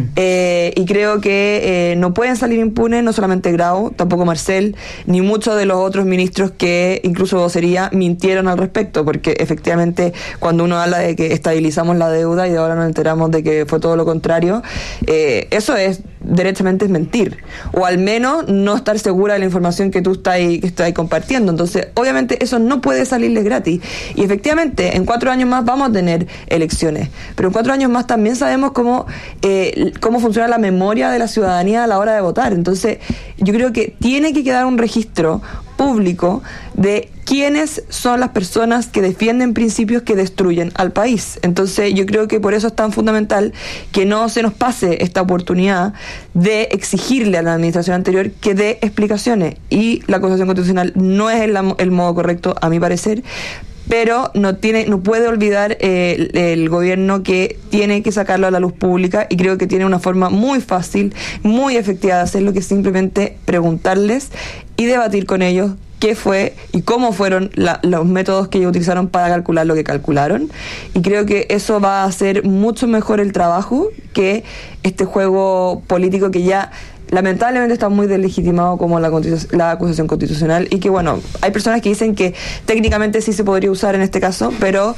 Y creo que no pueden salir impunes, no solamente Grau, tampoco Marcel, ni muchos de los otros ministros que incluso vocería mintieron al respecto, porque efectivamente cuando uno habla de que estabilizamos la deuda y de ahora nos enteramos de que fue todo lo contrario, eso es derechamente es mentir, o al menos no estar segura de la información que tú estás compartiendo. Entonces obviamente eso no puede salirles gratis, y efectivamente en 4 años más vamos a tener elecciones, pero en 4 años más también sabemos cómo funciona la memoria de la ciudadanía a la hora de votar. Entonces yo creo que tiene que quedar un registro público de quiénes son las personas que defienden principios que destruyen al país. Entonces yo creo que por eso es tan fundamental que no se nos pase esta oportunidad de exigirle a la administración anterior que dé explicaciones, y la acusación constitucional no es el modo correcto a mi parecer, pero no puede olvidar el gobierno que tiene que sacarlo a la luz pública, y creo que tiene una forma muy fácil, muy efectiva de hacerlo, que es simplemente preguntarles y debatir con ellos qué fue y cómo fueron los métodos que ellos utilizaron para calcular lo que calcularon, y creo que eso va a hacer mucho mejor el trabajo que este juego político que ya lamentablemente está muy deslegitimado como la acusación constitucional, y que bueno, hay personas que dicen que técnicamente sí se podría usar en este caso, pero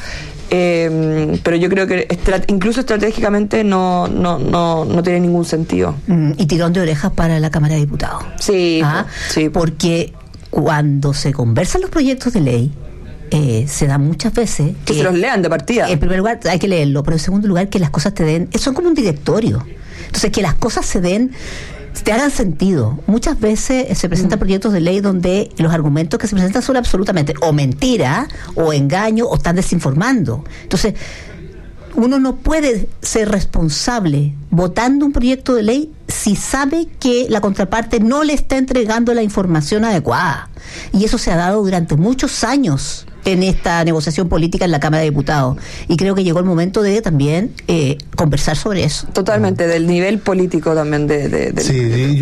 yo creo que incluso estratégicamente no tiene ningún sentido. Y tirón de orejas para la Cámara de Diputados. Sí, sí. Porque cuando se conversan los proyectos de ley, se da muchas veces que se los lean de partida. En primer lugar hay que leerlo, pero en segundo lugar que las cosas te den, son como un directorio. Entonces que las cosas te hagan sentido. Muchas veces se presentan proyectos de ley donde los argumentos que se presentan son absolutamente o mentira, o engaño, o están desinformando. Entonces, uno no puede ser responsable votando un proyecto de ley si sabe que la contraparte no le está entregando la información adecuada. Y eso se ha dado durante muchos años en esta negociación política en la Cámara de Diputados, y creo que llegó el momento de también conversar sobre eso. Totalmente, del nivel político también Sí,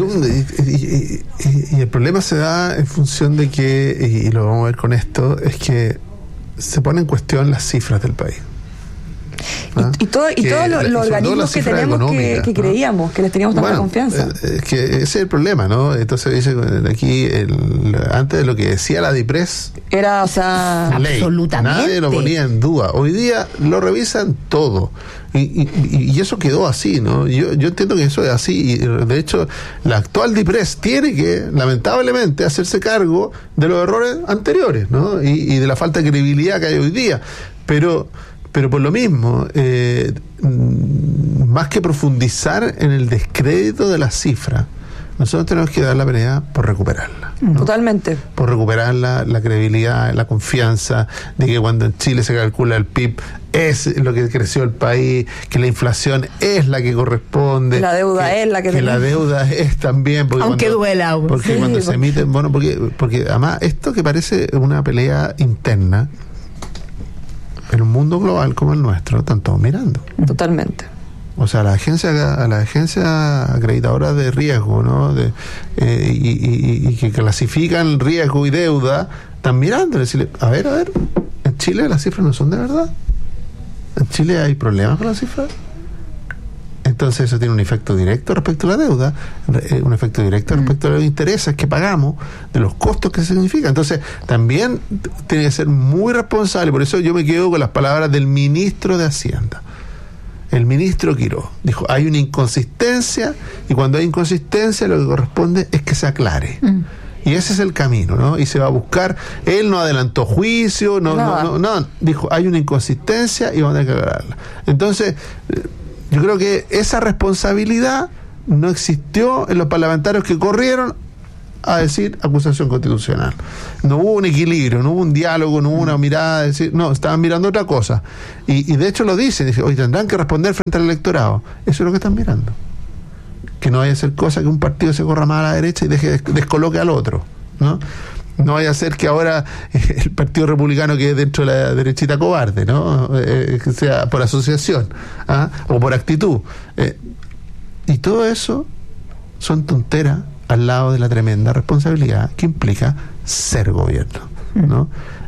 y el problema se da en función de que, y lo vamos a ver con esto, es que se ponen en cuestión las cifras del país. Y todos los organismos que tenemos que creíamos, que les teníamos tanta confianza. Que ese es el problema, ¿no? Entonces dice aquí, antes de lo que decía la DIPRES, era, o sea, ley, absolutamente. Nadie lo ponía en duda. Hoy día lo revisan todo. Y eso quedó así, ¿no? Yo entiendo que eso es así, y de hecho la actual DIPRES tiene que, lamentablemente, hacerse cargo de los errores anteriores, ¿no? Y de la falta de credibilidad que hay hoy día. Pero por lo mismo, más que profundizar en el descrédito de la cifra, nosotros tenemos que dar la pelea por recuperarla, ¿no? Totalmente. Por recuperarla, la credibilidad, la confianza de que cuando en Chile se calcula el PIB es lo que creció el país, que la inflación es la que corresponde, la deuda es la que la deuda es también, porque aunque duela, porque cuando se emiten, bueno, porque además esto que parece una pelea interna, en un mundo global como el nuestro, están todos mirando. Totalmente. O sea, a la agencia acreditadora de riesgo, ¿no? Y que clasifican riesgo y deuda, están mirando, decirle, a ver, en Chile las cifras no son de verdad. En Chile hay problemas con las cifras. entonces eso tiene un efecto directo respecto a la deuda, un efecto directo respecto a los intereses que pagamos, de los costos que significa. Entonces también tiene que ser muy responsable. Por eso yo me quedo con las palabras del ministro de Hacienda. El ministro Quirós dijo, hay una inconsistencia, y cuando hay inconsistencia lo que corresponde es que se aclare. Y ese es el camino, ¿no? Y se va a buscar. Él no adelantó juicio, no, dijo, hay una inconsistencia y vamos a tener que aclararla. Entonces, yo creo que esa responsabilidad no existió en los parlamentarios que corrieron a decir acusación constitucional. No hubo un equilibrio, no hubo un diálogo, no hubo una mirada de decir, no, estaban mirando otra cosa. Y de hecho lo dicen, hoy tendrán que responder frente al electorado. Eso es lo que están mirando. Que no vaya a ser cosa que un partido se corra más a la derecha y descoloque al otro, ¿no? No vaya a ser que ahora el Partido Republicano quede dentro de la derechita cobarde, ¿no? Que sea por asociación, o por actitud. Y todo eso son tonteras al lado de la tremenda responsabilidad que implica ser gobierno, ¿no?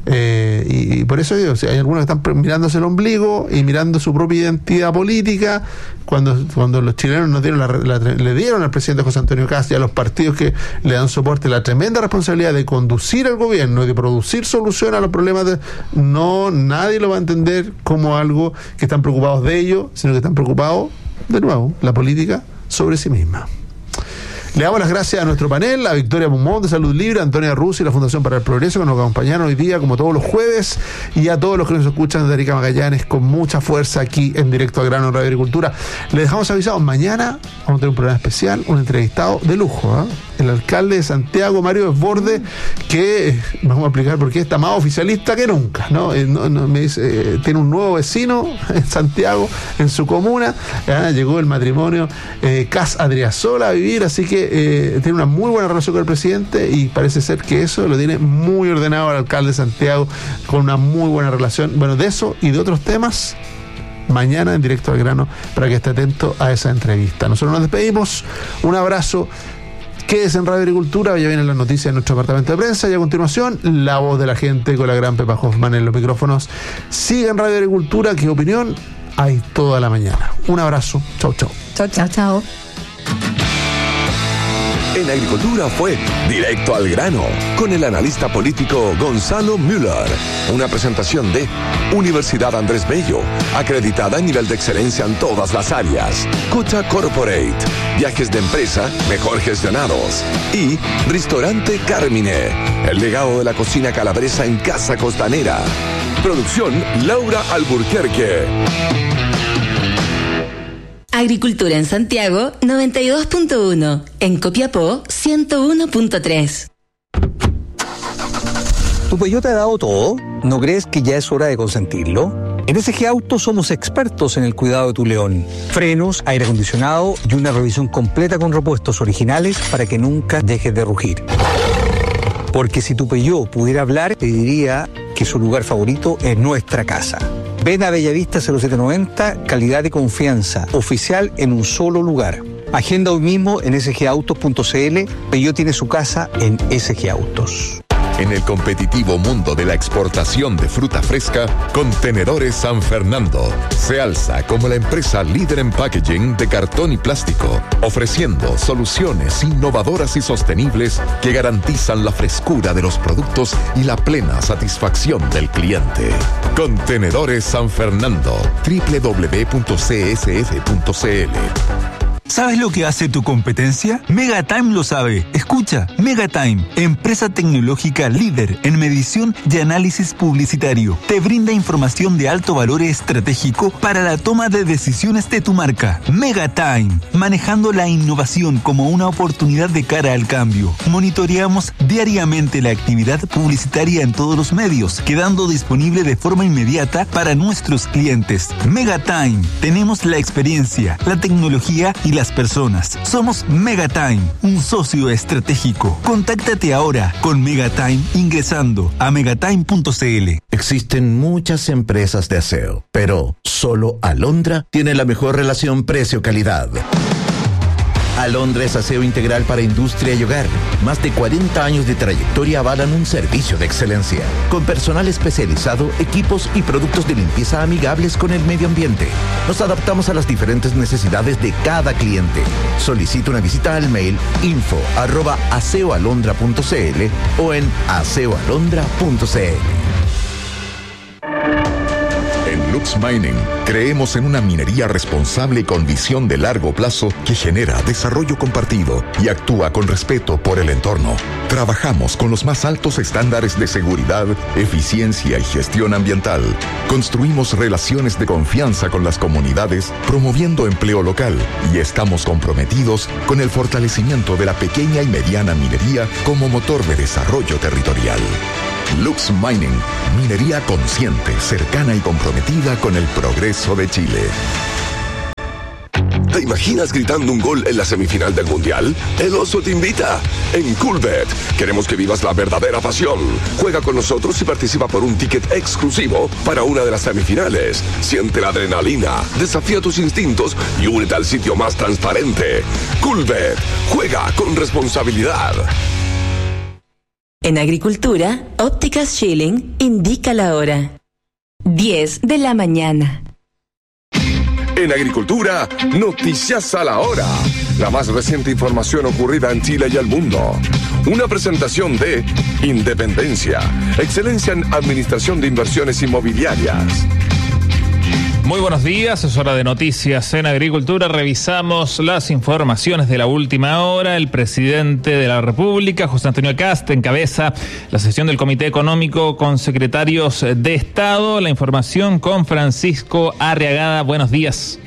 Y por eso digo, hay algunos que están mirándose el ombligo y mirando su propia identidad política, cuando los chilenos nos dieron le dieron al presidente José Antonio Kast y a los partidos que le dan soporte la tremenda responsabilidad de conducir el gobierno y de producir soluciones a los problemas nadie lo va a entender como algo que están preocupados de ellos, sino que están preocupados, de nuevo, la política sobre sí misma. Le damos las gracias a nuestro panel, a Victoria Pumón de Salud Libre, a Antonia Russo y la Fundación para el Progreso, que nos acompañaron hoy día, como todos los jueves, y a todos los que nos escuchan desde Arica Magallanes con mucha fuerza aquí en Directo al Grano en Radio Agricultura. Les dejamos avisados, mañana vamos a tener un programa especial, un entrevistado de lujo, el alcalde de Santiago, Mario Desbordes, que vamos a explicar por qué está más oficialista que nunca, ¿no? Me dice, tiene un nuevo vecino en Santiago, en su comuna, llegó el matrimonio Kast Adriasola a vivir, así que tiene una muy buena relación con el presidente y parece ser que eso lo tiene muy ordenado el alcalde de Santiago, con una muy buena relación. Bueno, de eso y de otros temas mañana en Directo al Grano, para que esté atento a esa entrevista. Nosotros nos despedimos, un abrazo, quédese en Radio Agricultura, ya vienen las noticias de nuestro departamento de prensa y a continuación la voz de la gente con la gran Pepa Hoffman en los micrófonos. Sigue en Radio Agricultura, que opinión hay toda la mañana. Un abrazo, chau. Chau. En Agricultura fue Directo al Grano, con el analista político Gonzalo Müller. Una presentación de Universidad Andrés Bello, acreditada en nivel de excelencia en todas las áreas. Cucha Corporate, viajes de empresa mejor gestionados. Y Restaurante Carmine, el legado de la cocina calabresa en Casa Costanera. Producción Laura Alburquerque. Agricultura en Santiago 92.1, en Copiapó 101.3. ¿Tu Peugeot te ha dado todo? ¿No crees que ya es hora de consentirlo? En SG Autos somos expertos en el cuidado de tu León. Frenos, aire acondicionado y una revisión completa con repuestos originales para que nunca dejes de rugir. Porque si tu Peugeot pudiera hablar, te diría que su lugar favorito es nuestra casa. Ven a Bellavista 0790, calidad y confianza, oficial en un solo lugar. Agenda hoy mismo en sgautos.cl. Peugeot tiene su casa en SG Autos. En el competitivo mundo de la exportación de fruta fresca, Contenedores San Fernando se alza como la empresa líder en packaging de cartón y plástico, ofreciendo soluciones innovadoras y sostenibles que garantizan la frescura de los productos y la plena satisfacción del cliente. Contenedores San Fernando, www.csf.cl. ¿Sabes lo que hace tu competencia? Megatime lo sabe. Escucha, Megatime, empresa tecnológica líder en medición y análisis publicitario. Te brinda información de alto valor estratégico para la toma de decisiones de tu marca. Megatime, manejando la innovación como una oportunidad de cara al cambio. Monitoreamos diariamente la actividad publicitaria en todos los medios, quedando disponible de forma inmediata para nuestros clientes. Megatime, tenemos la experiencia, la tecnología y las personas. Somos Megatime, un socio estratégico. Contáctate ahora con Megatime ingresando a megatime.cl. Existen muchas empresas de aseo, pero solo Alondra tiene la mejor relación precio-calidad. Alondra es aseo integral para industria y hogar. Más de 40 años de trayectoria avalan un servicio de excelencia, con personal especializado, equipos y productos de limpieza amigables con el medio ambiente. Nos adaptamos a las diferentes necesidades de cada cliente. Solicita una visita al mail info@aseoalondra.cl o en aseoalondra.cl. En Lux Mining creemos en una minería responsable con visión de largo plazo que genera desarrollo compartido y actúa con respeto por el entorno. Trabajamos con los más altos estándares de seguridad, eficiencia y gestión ambiental. Construimos relaciones de confianza con las comunidades, promoviendo empleo local, y estamos comprometidos con el fortalecimiento de la pequeña y mediana minería como motor de desarrollo territorial. Lux Mining, minería consciente, cercana y comprometida con el progreso de Chile. ¿Te imaginas gritando un gol en la semifinal del Mundial? El Oso te invita. En Coolbet queremos que vivas la verdadera pasión. Juega con nosotros y participa por un ticket exclusivo para una de las semifinales. Siente la adrenalina, desafía tus instintos y únete al sitio más transparente. Coolbet, juega con responsabilidad. En Agricultura, Ópticas Schilling indica la hora. 10 de la mañana. En Agricultura, noticias a la hora. La más reciente información ocurrida en Chile y el mundo. Una presentación de Independencia, excelencia en administración de inversiones inmobiliarias. Muy buenos días, es hora de noticias en Agricultura. Revisamos las informaciones de la última hora. El presidente de la República, José Antonio Kast, encabeza la sesión del Comité Económico con secretarios de Estado. La información con Francisco Arriagada. Buenos días.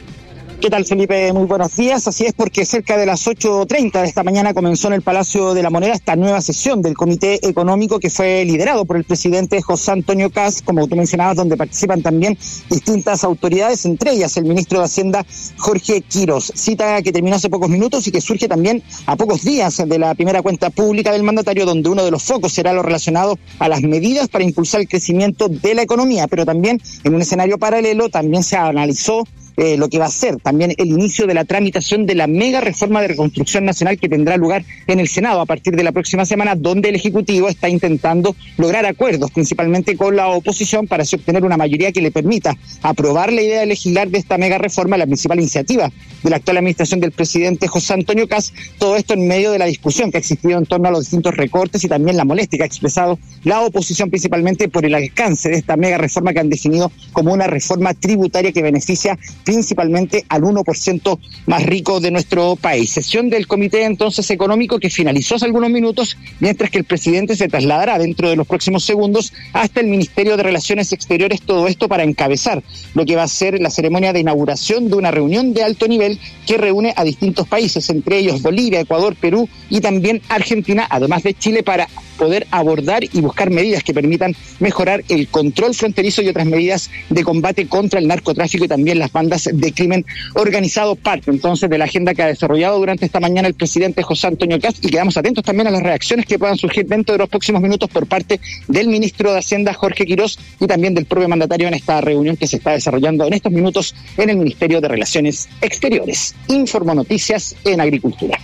¿Qué tal, Felipe? Muy buenos días. Así es, porque cerca de las 8:30 de esta mañana comenzó en el Palacio de la Moneda esta nueva sesión del Comité Económico, que fue liderado por el presidente José Antonio Kast, como tú mencionabas, donde participan también distintas autoridades, entre ellas el ministro de Hacienda, Jorge Quiros. Cita que terminó hace pocos minutos y que surge también a pocos días de la primera cuenta pública del mandatario, donde uno de los focos será lo relacionado a las medidas para impulsar el crecimiento de la economía, pero también en un escenario paralelo también se analizó lo que va a ser también el inicio de la tramitación de la mega reforma de reconstrucción nacional que tendrá lugar en el Senado a partir de la próxima semana, donde el Ejecutivo está intentando lograr acuerdos, principalmente con la oposición, para así obtener una mayoría que le permita aprobar la idea de legislar de esta mega reforma, la principal iniciativa de la actual administración del presidente José Antonio Kast. Todo esto en medio de la discusión que ha existido en torno a los distintos recortes y también la molestia que ha expresado la oposición, principalmente por el alcance de esta mega reforma que han definido como una reforma tributaria que beneficia principalmente al 1% más rico de nuestro país. Sesión del Comité entonces Económico que finalizó hace algunos minutos, mientras que el presidente se trasladará dentro de los próximos segundos hasta el Ministerio de Relaciones Exteriores, todo esto para encabezar lo que va a ser la ceremonia de inauguración de una reunión de alto nivel que reúne a distintos países, entre ellos Bolivia, Ecuador, Perú y también Argentina, además de Chile, para poder abordar y buscar medidas que permitan mejorar el control fronterizo y otras medidas de combate contra el narcotráfico y también las bandas de crimen organizado, parte entonces de la agenda que ha desarrollado durante esta mañana el presidente José Antonio Kast, y quedamos atentos también a las reacciones que puedan surgir dentro de los próximos minutos por parte del ministro de Hacienda, Jorge Quiros, y también del propio mandatario en esta reunión que se está desarrollando en estos minutos en el Ministerio de Relaciones Exteriores. Informo Noticias en Agricultura.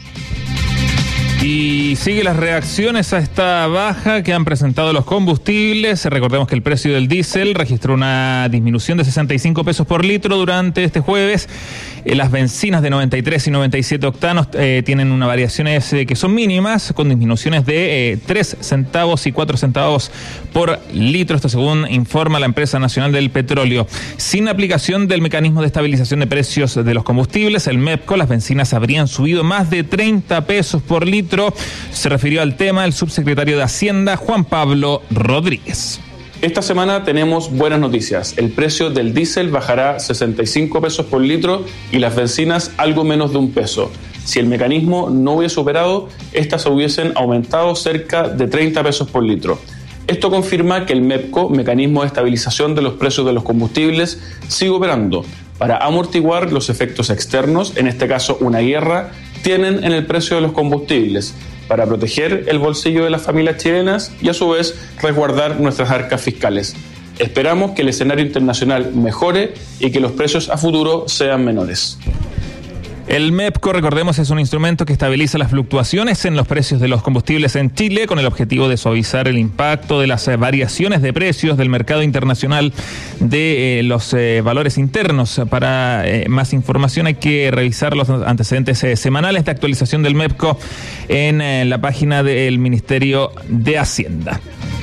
Y sigue las reacciones a esta baja que han presentado los combustibles. Recordemos que el precio del diésel registró una disminución de 65 pesos por litro durante este jueves. Las bencinas de 93 y 97 octanos tienen unas variaciones que son mínimas, con disminuciones de 3 centavos y 4 centavos por litro. Esto según informa la Empresa Nacional del Petróleo. Sin aplicación del mecanismo de estabilización de precios de los combustibles, el MEPCO, las bencinas habrían subido más de 30 pesos por litro. Se refirió al tema el subsecretario de Hacienda, Juan Pablo Rodríguez. Esta semana tenemos buenas noticias. El precio del diésel bajará 65 pesos por litro y las bencinas algo menos de $1. Si el mecanismo no hubiese operado, estas hubiesen aumentado cerca de 30 pesos por litro. Esto confirma que el MEPCO, mecanismo de estabilización de los precios de los combustibles, sigue operando para amortiguar los efectos externos, en este caso una guerra, tienen en el precio de los combustibles, para proteger el bolsillo de las familias chilenas y a su vez resguardar nuestras arcas fiscales. Esperamos que el escenario internacional mejore y que los precios a futuro sean menores. El MEPCO, recordemos, es un instrumento que estabiliza las fluctuaciones en los precios de los combustibles en Chile con el objetivo de suavizar el impacto de las variaciones de precios del mercado internacional de los valores internos. Para más información hay que revisar los antecedentes semanales de actualización del MEPCO en la página del Ministerio de Hacienda.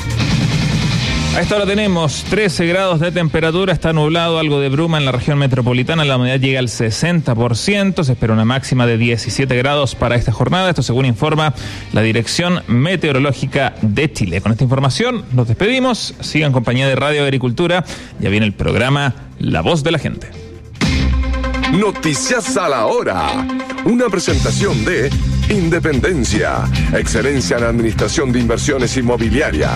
A esta hora tenemos 13 grados de temperatura, está nublado, algo de bruma en la región metropolitana, la humedad llega al 60%, se espera una máxima de 17 grados para esta jornada, esto según informa la Dirección Meteorológica de Chile. Con esta información nos despedimos, sigan en compañía de Radio Agricultura, ya viene el programa La Voz de la Gente. Noticias a la hora, una presentación de Independencia, excelencia en administración de inversiones inmobiliarias.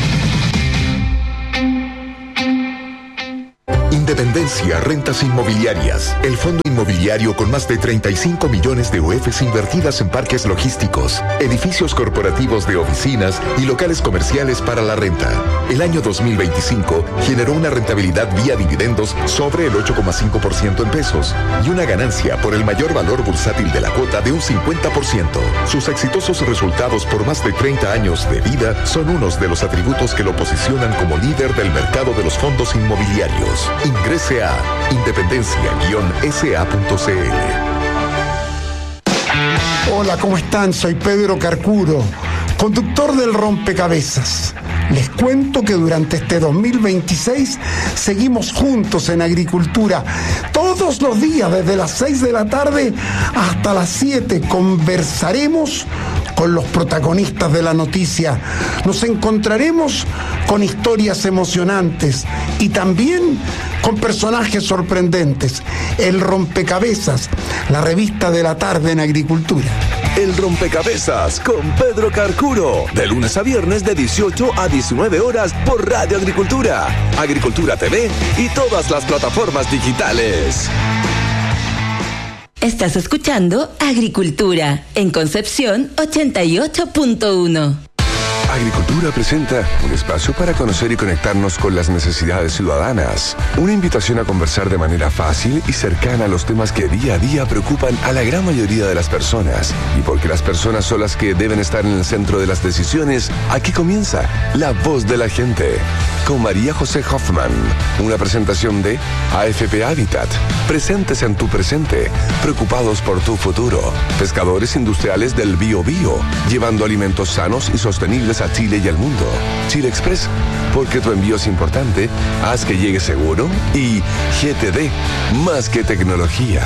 Independencia Rentas Inmobiliarias, el fondo inmobiliario con más de 35 millones de UFs invertidas en parques logísticos, edificios corporativos de oficinas y locales comerciales para la renta. El año 2025 generó una rentabilidad vía dividendos sobre el 8,5% en pesos y una ganancia por el mayor valor bursátil de la cuota de un 50%. Sus exitosos resultados por más de 30 años de vida son unos de los atributos que lo posicionan como líder del mercado de los fondos inmobiliarios. Ingrese a independencia-sa.cl. Hola, ¿cómo están? Soy Pedro Carcuro, conductor del Rompecabezas. Les cuento que durante este 2026 seguimos juntos en agricultura. Todos los días, desde las 6 de la tarde hasta las 7, conversaremos con los protagonistas de la noticia. Nos encontraremos con historias emocionantes y también con personajes sorprendentes. El Rompecabezas, la revista de la tarde en agricultura. El Rompecabezas con Pedro Carcuro, de lunes a viernes de 18 a 19 horas por Radio Agricultura, Agricultura TV y todas las plataformas digitales. Estás escuchando Agricultura en Concepción 88.1. Agricultura presenta un espacio para conocer y conectarnos con las necesidades ciudadanas. Una invitación a conversar de manera fácil y cercana a los temas que día a día preocupan a la gran mayoría de las personas. Y porque las personas son las que deben estar en el centro de las decisiones, aquí comienza La Voz de la Gente, con María José Hoffman. Una presentación de AFP Habitat. Presentes en tu presente, preocupados por tu futuro. Pescadores industriales del Bio Bio, llevando alimentos sanos y sostenibles a Chile y al mundo. Chile Express, porque tu envío es importante, haz que llegue seguro. Y GTD, más que tecnología.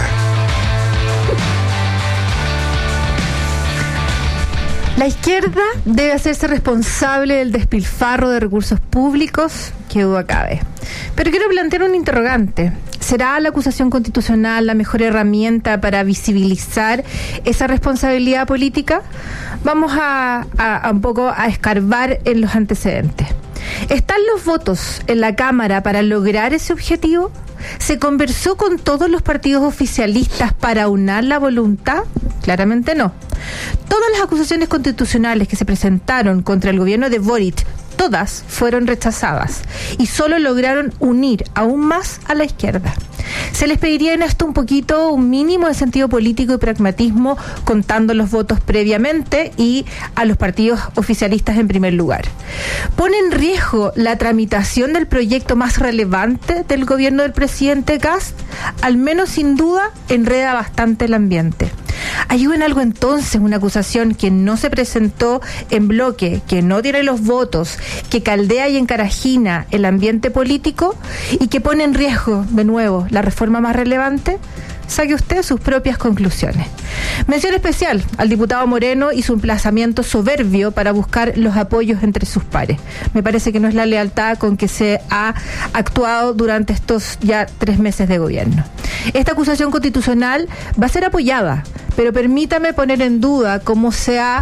La izquierda debe hacerse responsable del despilfarro de recursos públicos, que duda cabe. Pero quiero plantear un interrogante. ¿Será la acusación constitucional la mejor herramienta para visibilizar esa responsabilidad política? Vamos a un poco a escarbar en los antecedentes. ¿Están los votos en la Cámara para lograr ese objetivo? ¿Se conversó con todos los partidos oficialistas para unar la voluntad? Claramente no. Todas las acusaciones constitucionales que se presentaron contra el gobierno de Boric, todas fueron rechazadas y solo lograron unir aún más a la izquierda. Se les pediría en esto un mínimo de sentido político y pragmatismo, contando los votos previamente y a los partidos oficialistas en primer lugar. ¿Pone en riesgo la tramitación del proyecto más relevante del gobierno del presidente Kast? Al menos sin duda enreda bastante el ambiente. ¿Ayuda en algo entonces una acusación que no se presentó en bloque, que no tiene los votos, que caldea y encarajina el ambiente político y que pone en riesgo, de nuevo, la reforma más relevante? Saque usted sus propias conclusiones. Mención especial al diputado Moreno y su emplazamiento soberbio para buscar los apoyos entre sus pares. Me parece que no es la lealtad con que se ha actuado durante estos ya 3 meses de gobierno. Esta acusación constitucional va a ser apoyada, pero permítame poner en duda cómo se ha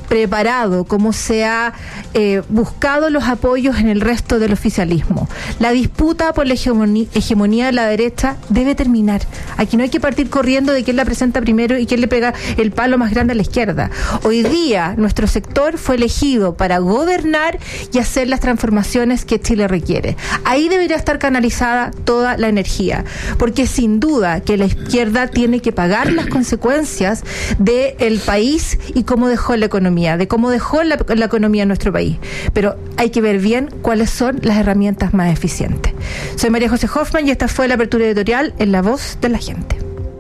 preparado, cómo se ha buscado los apoyos en el resto del oficialismo. La disputa por la hegemonía de la derecha debe terminar. Aquí no hay que partir corriendo de quién la presenta primero y quién le pega el palo más grande a la izquierda. Hoy día nuestro sector fue elegido para gobernar y hacer las transformaciones que Chile requiere. Ahí debería estar canalizada toda la energía, porque sin duda que la izquierda tiene que pagar las consecuencias del país y cómo dejó la economía, de cómo dejó la economía en nuestro país. Pero hay que ver bien cuáles son las herramientas más eficientes. Soy María José Hoffman y esta fue la apertura editorial en La Voz de la Gente.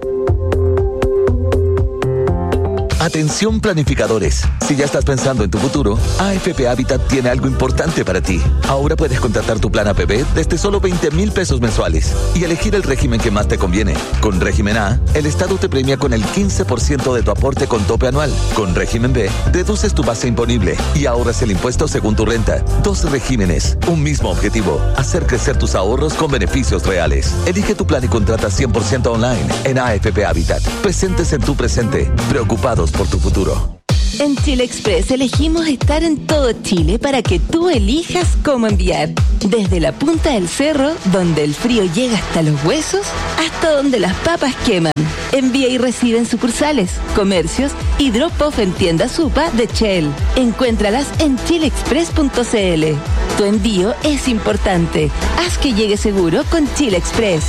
Atención planificadores, si ya estás pensando en tu futuro, AFP Habitat tiene algo importante para ti. Ahora puedes contratar tu plan APB desde solo 20,000 pesos mensuales y elegir el régimen que más te conviene. Con régimen A, el Estado te premia con el 15% de tu aporte con tope anual. Con régimen B, deduces tu base imponible y ahorras el impuesto según tu renta. 2 regímenes, un mismo objetivo, hacer crecer tus ahorros con beneficios reales. Elige tu plan y contrata 100% online en AFP Habitat. Presentes en tu presente, preocupados por tu futuro. En Chile Express elegimos estar en todo Chile para que tú elijas cómo enviar. Desde la punta del cerro, donde el frío llega hasta los huesos, hasta donde las papas queman. Envía y recibe en sucursales, comercios y drop-off en tiendas UPA de Shell. Encuéntralas en chileexpress.cl. Tu envío es importante. Haz que llegue seguro con Chile Express.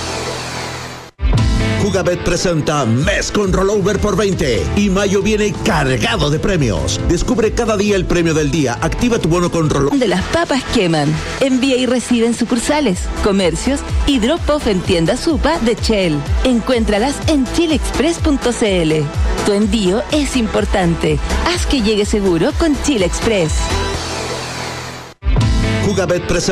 Jugabet presenta Mes con Rollover por 20 y mayo viene cargado de premios. Descubre cada día el premio del día. Activa tu bono con Rollover. Donde las papas queman. Envía y recibe en sucursales, comercios y drop-off en tiendas UPA de Shell. Encuéntralas en chileexpress.cl. Tu envío es importante. Haz que llegue seguro con Chile Express. Jugabet presenta